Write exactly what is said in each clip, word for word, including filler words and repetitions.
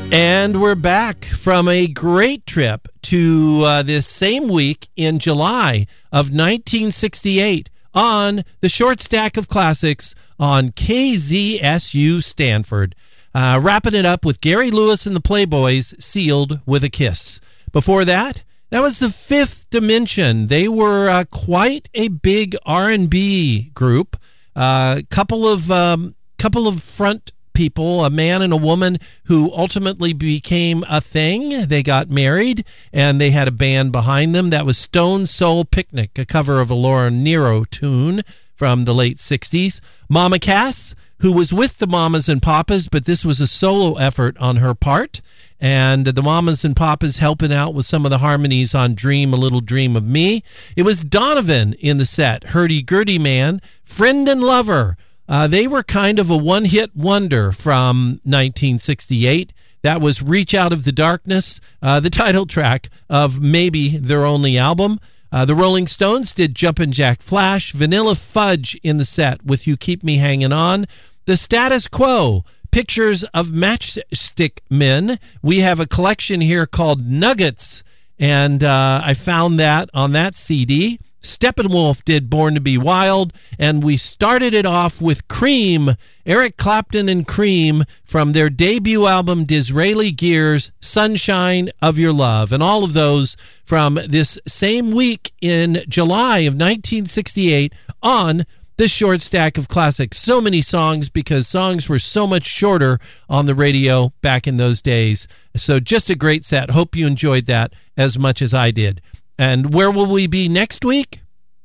And we're back from a great trip to uh, this same week in July of nineteen sixty-eight on the Short Stack of Classics on K Z S U Stanford. Uh, wrapping it up with Gary Lewis and the Playboys, Sealed with a Kiss. Before that, that was the Fifth Dimension. They were uh, quite a big R and B group. A uh, couple of um, couple of front people, a man and a woman who ultimately became a thing. They got married, and they had a band behind them. That was Stone Soul Picnic, a cover of a Laura Nyro tune from the late sixties. Mama Cass, who was with the Mamas and Papas, but this was a solo effort on her part. And the Mamas and Papas helping out with some of the harmonies on Dream a Little Dream of Me. It was Donovan in the set, Hurdy Gurdy Man, Friend and Lover. Uh, they were kind of a one-hit wonder from nineteen sixty-eight. That was Reach Out of the Darkness, uh, the title track of maybe their only album. Uh, the Rolling Stones did Jumpin' Jack Flash, Vanilla Fudge in the set with You Keep Me Hanging On. The Status Quo, Pictures of Matchstick Men. We have a collection here called Nuggets, and uh, I found that on that C D. Steppenwolf did Born to Be Wild, and we started it off with Cream, Eric Clapton and Cream, from their debut album Disraeli Gears, Sunshine of Your Love, and all of those from this same week in July of nineteen sixty-eight on the Short Stack of Classics. So many songs because songs were so much shorter on the radio back in those days. So just a great set. Hope you enjoyed that as much as I did. And where will we be next week?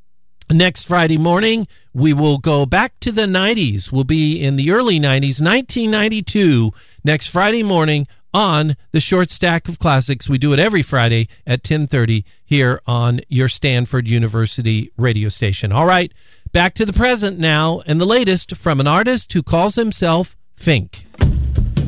Next Friday morning, we will go back to the nineties. We'll be in the early nineties, nineteen ninety-two, next Friday morning on the Short Stack of Classics. We do it every Friday at ten thirty here on your Stanford University radio station. All right, back to the present now, and the latest from an artist who calls himself Fink.